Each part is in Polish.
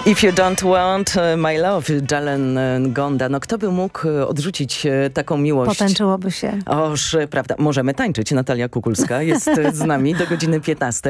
If you don't want my love, Jalen Gonda. No kto by mógł odrzucić taką miłość? Potęczyłoby się. Oż, prawda. Możemy tańczyć. Natalia Kukulska jest z nami do godziny 15.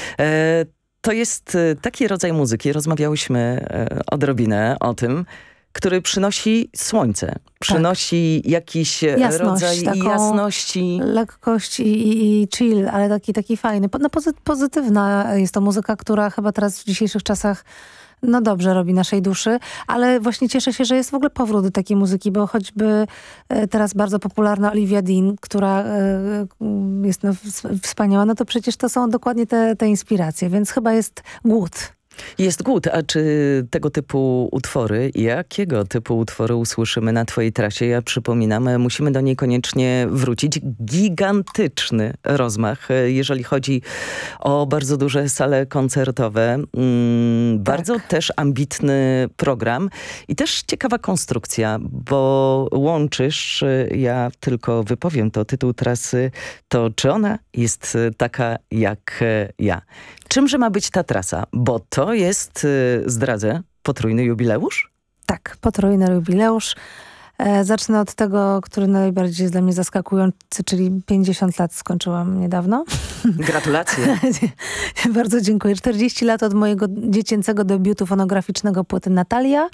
To jest taki rodzaj muzyki, rozmawiałyśmy odrobinę o tym, który przynosi słońce, przynosi jakiś rodzaj jasności. Lekkość i chill, ale taki fajny. No, pozytywna jest to muzyka, która chyba teraz w dzisiejszych czasach dobrze robi naszej duszy, ale właśnie cieszę się, że jest w ogóle powrót do takiej muzyki, bo choćby teraz bardzo popularna Olivia Dean, która jest wspaniała, no to przecież to są dokładnie te inspiracje, więc chyba jest głód. Jest głód, a czy tego typu utwory, jakiego typu utwory usłyszymy na twojej trasie? Ja przypominam, musimy do niej koniecznie wrócić. Gigantyczny rozmach, jeżeli chodzi o bardzo duże sale koncertowe. Bardzo też ambitny program i też ciekawa konstrukcja, bo łączysz, ja tylko wypowiem to, tytuł trasy, to czy ona jest taka jak ja. Czymże ma być ta trasa? Bo to jest, zdradzę, potrójny jubileusz? Tak, potrójny jubileusz. Zacznę od tego, który najbardziej jest dla mnie zaskakujący, czyli 50 lat skończyłam niedawno. Gratulacje. Bardzo dziękuję. 40 lat od mojego dziecięcego debiutu fonograficznego płyty Natalia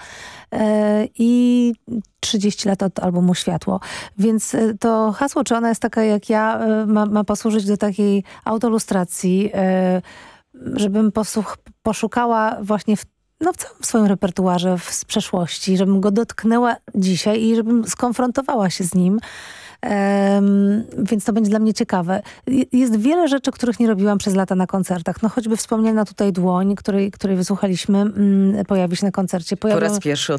i 30 lat od albumu Światło. Więc to hasło, czy ona jest taka jak ja, ma posłużyć do takiej autolustracji, żebym poszukała właśnie w całym swoim repertuarze z przeszłości, żebym go dotknęła dzisiaj i żebym skonfrontowała się z nim. Więc to będzie dla mnie ciekawe. Jest wiele rzeczy, których nie robiłam przez lata na koncertach. No choćby wspomniana tutaj Dłoń, której wysłuchaliśmy, pojawi się na koncercie. Po raz pierwszy